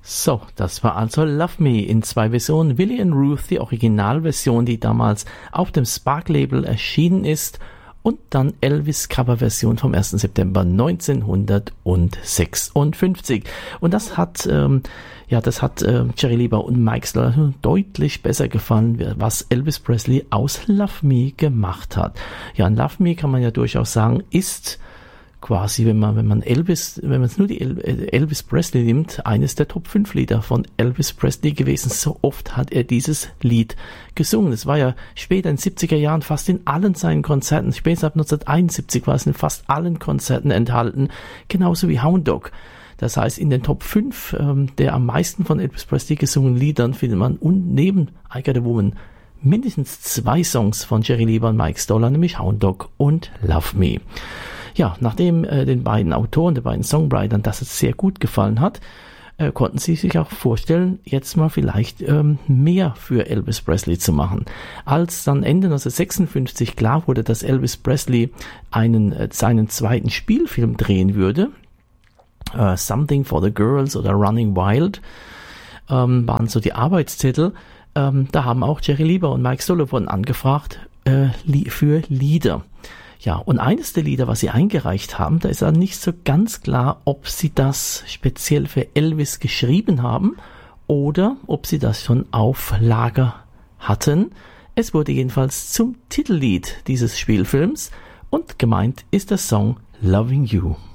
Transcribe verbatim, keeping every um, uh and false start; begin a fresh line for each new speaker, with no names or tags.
So, das war also Love Me in zwei Versionen. Willie and Ruth, die Originalversion, die damals auf dem Spark-Label erschienen ist, und dann Elvis Coverversion vom ersten September neunzehnhundertsechsundfünfzig. Und das hat, ähm, ja, das hat äh, Jerry Lieber und Mike Stoller deutlich besser gefallen, was Elvis Presley aus Love Me gemacht hat. Ja, und Love Me kann man ja durchaus sagen, ist quasi, wenn man, wenn man Elvis, wenn man es nur die Elvis Presley nimmt, eines der Top fünf Lieder von Elvis Presley gewesen. So oft hat er dieses Lied gesungen. Es war ja später in den siebziger Jahren fast in allen seinen Konzerten, später ab neunzehnhunderteinundsiebzig war es in fast allen Konzerten enthalten, genauso wie Hound Dog. Das heißt, in den Top fünf ähm, der am meisten von Elvis Presley gesungenen Liedern findet man und neben I Got a Woman mindestens zwei Songs von Jerry Lieber und Mike Stoller, nämlich Hound Dog und Love Me. Ja, nachdem äh, den beiden Autoren, den beiden Songwritern das sehr gut gefallen hat, äh, konnten sie sich auch vorstellen, jetzt mal vielleicht ähm, mehr für Elvis Presley zu machen. Als dann Ende neunzehnhundertsechsundfünfzig klar wurde, dass Elvis Presley einen, äh, seinen zweiten Spielfilm drehen würde, äh, Something for the Girls oder Running Wild, ähm, waren so die Arbeitstitel. Ähm, da haben auch Jerry Lieber und Mike Stoller angefragt äh, li- für Lieder. Ja, und eines der Lieder, was sie eingereicht haben, da ist dann nicht so ganz klar, ob sie das speziell für Elvis geschrieben haben oder ob sie das schon auf Lager hatten. Es wurde jedenfalls zum Titellied dieses Spielfilms und gemeint ist der Song Loving You.